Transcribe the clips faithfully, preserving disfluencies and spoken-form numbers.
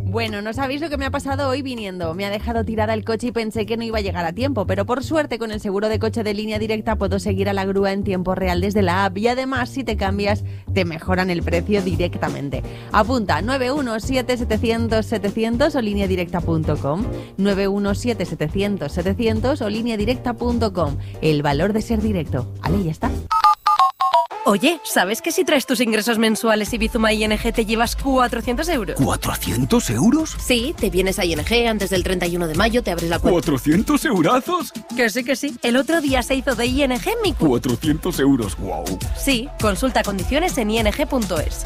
Bueno, no sabéis lo que me ha pasado hoy viniendo. Me ha dejado tirada el coche y pensé que no iba a llegar a tiempo, pero por suerte con el seguro de coche de Línea Directa puedo seguir a la grúa en tiempo real desde la app y además si te cambias te mejoran el precio directamente. Apunta nueve uno siete setecientos setecientos o línea directa punto com, nueve uno siete setecientos setecientos o línea directa punto com. El valor de ser directo. Vale, ya está. Oye, ¿sabes que si traes tus ingresos mensuales y Bizuma I N G te llevas cuatrocientos euros? ¿cuatrocientos euros? Sí, te vienes a I N G antes del treinta y uno de mayo, te abres la cuenta. ¿cuatrocientos eurazos? Que sí, que sí. El otro día se hizo de I N G mi cuenta. cuatrocientos euros, wow. Sí, consulta condiciones en i n g punto es.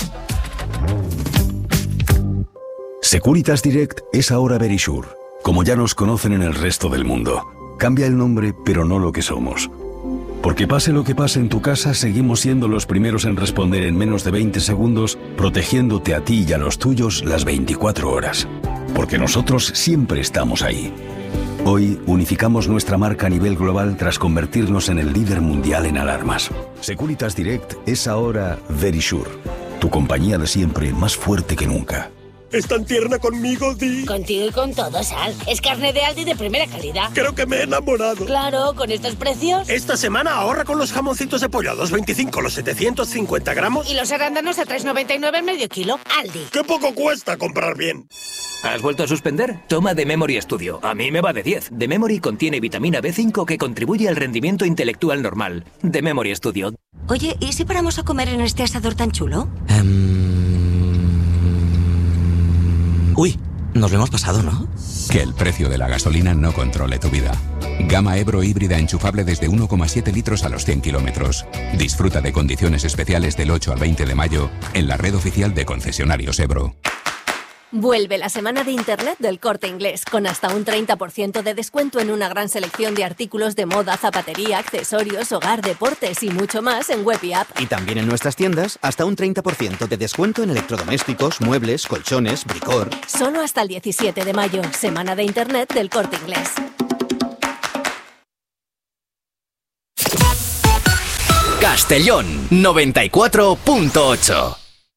Securitas Direct es ahora Verisure, como ya nos conocen en el resto del mundo. Cambia el nombre, pero no lo que somos. Porque pase lo que pase en tu casa, seguimos siendo los primeros en responder en menos de veinte segundos, protegiéndote a ti y a los tuyos las veinticuatro horas. Porque nosotros siempre estamos ahí. Hoy unificamos nuestra marca a nivel global tras convertirnos en el líder mundial en alarmas. Securitas Direct es ahora Verisure, tu compañía de siempre más fuerte que nunca. ¿Es tan tierna conmigo, Di? Contigo y con todo, Sal. Es carne de Aldi de primera calidad. Creo que me he enamorado. Claro, con estos precios. Esta semana ahorra con los jamoncitos de pollo a dos veinticinco los setecientos cincuenta gramos. Y los arándanos a tres noventa y nueve el medio kilo. Aldi. ¡Qué poco cuesta comprar bien! ¿Has vuelto a suspender? Toma The Memory Studio. A mí me va de diez. The Memory contiene vitamina B cinco que contribuye al rendimiento intelectual normal. The Memory Studio. Oye, ¿y si paramos a comer en este asador tan chulo? Um... Uy, nos lo hemos pasado, ¿no? Que el precio de la gasolina no controle tu vida. Gama Ebro híbrida enchufable desde uno coma siete litros a los cien kilómetros. Disfruta de condiciones especiales del ocho al veinte de mayo en la red oficial de concesionarios Ebro. Vuelve la semana de Internet del Corte Inglés, con hasta un treinta por ciento de descuento en una gran selección de artículos de moda, zapatería, accesorios, hogar, deportes y mucho más en web y app. Y también en nuestras tiendas, hasta un treinta por ciento de descuento en electrodomésticos, muebles, colchones, bricor. Solo hasta el diecisiete de mayo, semana de Internet del Corte Inglés. Castellón noventa y cuatro punto ocho.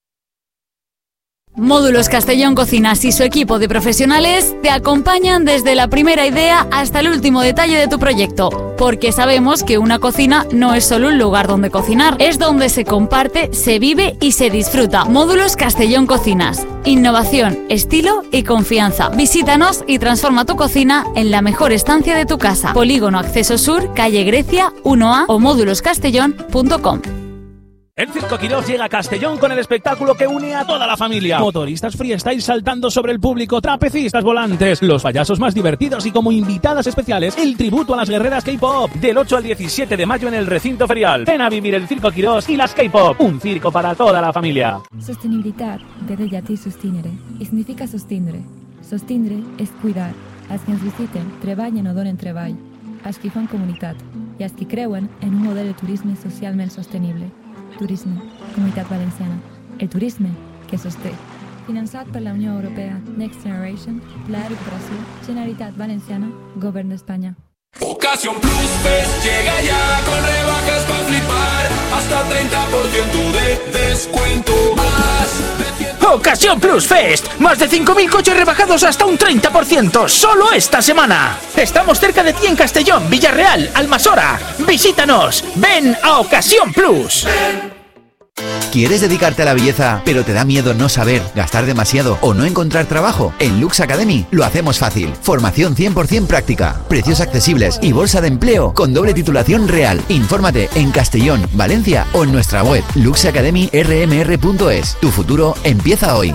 Módulos Castellón Cocinas y su equipo de profesionales te acompañan desde la primera idea hasta el último detalle de tu proyecto, porque sabemos que una cocina no es solo un lugar donde cocinar, es donde se comparte, se vive y se disfruta. Módulos Castellón Cocinas. Innovación, estilo y confianza. Visítanos y transforma tu cocina en la mejor estancia de tu casa. Polígono Acceso Sur, calle Grecia uno A o módulos castellón punto com. El Circo Quirós llega a Castellón con el espectáculo que une a toda la familia. Motoristas freestyle saltando sobre el público, trapecistas volantes, los payasos más divertidos y como invitadas especiales, el tributo a las guerreras K-pop. Del ocho al diecisiete de mayo en el recinto ferial. Ven a vivir el Circo Quirós y las K-pop. Un circo para toda la familia. Sostenibilità vede già ti sostenere e significa sostindre. Sostindre és cuidar. Els que ens visiten treballen o donen treball. Els que fan comunitat i els que creuen en un model de turisme socialment sostenible. Turisme, Comunitat Valenciana. El turisme que sosté. Finançat per la Unió Europea, Next Generation, la recuperació, Generalitat Valenciana, Govern d'Espanya. Ocasión Plus Fest llega ya con rebajas para flipar, hasta treinta por ciento de descuento. Más Ocasión Plus Fest, más de cinco mil coches rebajados hasta un treinta por ciento, solo esta semana. Estamos cerca de ti en Castellón, Villarreal, Almasora. Visítanos, ven a Ocasión Plus. ¿Quieres dedicarte a la belleza, pero te da miedo no saber, gastar demasiado o no encontrar trabajo? En Lux Academy lo hacemos fácil. Formación cien por ciento práctica, precios accesibles y bolsa de empleo con doble titulación real. Infórmate en Castellón, Valencia o en nuestra web lux academy r m r punto es. Tu futuro empieza hoy.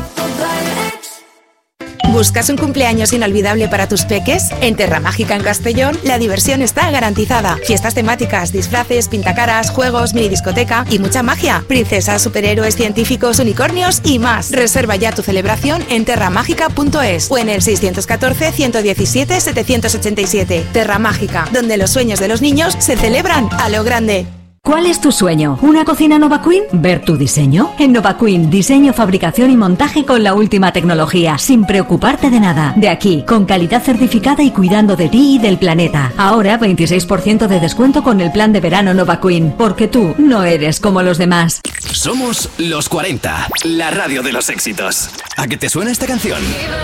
¿Buscas un cumpleaños inolvidable para tus peques? En Terra Mágica en Castellón, la diversión está garantizada. Fiestas temáticas, disfraces, pintacaras, juegos, mini discoteca y mucha magia. Princesas, superhéroes, científicos, unicornios y más. Reserva ya tu celebración en terra mágica punto es o en el seiscientos catorce, ciento diecisiete, setecientos ochenta y siete. Terra Mágica, donde los sueños de los niños se celebran a lo grande. ¿Cuál es tu sueño? ¿Una cocina Nova Queen? ¿Ver tu diseño? En Nova Queen, diseño, fabricación y montaje con la última tecnología, sin preocuparte de nada. De aquí, con calidad certificada y cuidando de ti y del planeta. Ahora, veintiséis por ciento de descuento con el plan de verano Nova Queen, porque tú no eres como los demás. Somos Los cuarenta, la radio de los éxitos. ¿A qué te suena esta canción?